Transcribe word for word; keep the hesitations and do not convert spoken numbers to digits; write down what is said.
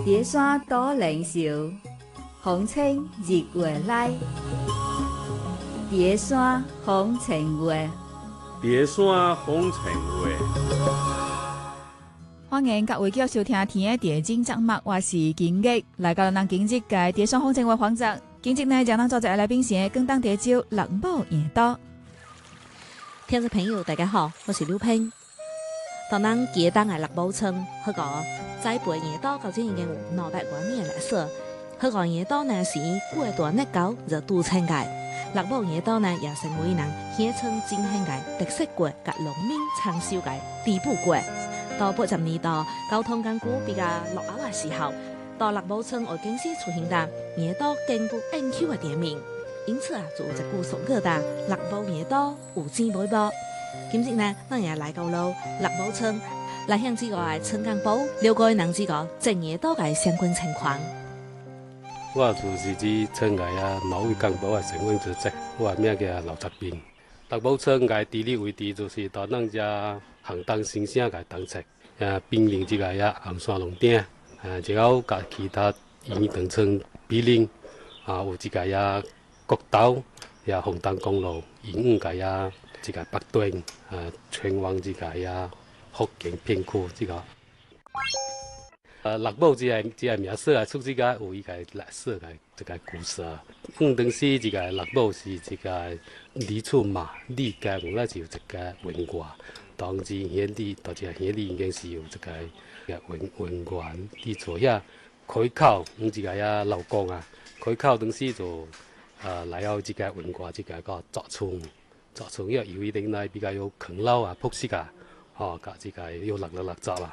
叠山多灵秀，风清日月来。叠山风情月， 叠山风情月。 欢迎各位继续收听《天的地精节目》，我是金吉，来到咱今日嘅叠山风情月环节。今日呢，将咱做在来宾是广东地州六堡夜岛。 听众朋友，大家好，我是刘平。当咱记当嘅六堡村，佢講栽培夜島究竟已經有兩百多年歷史。佢講夜島呢是過段日久就都稱嘅，六堡夜島呢也成為人鄉村進行嘅特色國及農民長壽嘅地步國。到八十年代交通工具比較落後嘅時候，到六堡村外景時出現嘅夜島經過 N Q 嘅店面，因此啊就有一句俗語嘅六堡夜島有錢買無。今日呢，咱也來到了六堡村，來向這個村幹部了解人這個正夜島嘅相關情況。 我就是指村嘅啊農業幹部嘅身份職責，我名叫劉澤斌。六堡村嘅地理位置就是到咱只行當新城嘅東側，啊毗鄰這個啊紅山龍頂，啊然後甲其他縣長村毗鄰，啊有這個啊國道，也鳳東公路，沿五個啊。這個北端，啊，前往這個呀福建片區這個，呃，六堡這個這個名字啊，出這個有一個歷史嘅這個故事啊。嗯，當時這個六堡是這個李厝嘛，李家有那就有這個文化，當時縣里到這個縣里已經是有這個嘅文文化啲做遐開口，嗯，這個呀老公啊，開口當時就呃來到這個文化這個個作村。作村因為有一定呢比較有啃老啊、朴實啊，哦，甲這個有落落落作啦。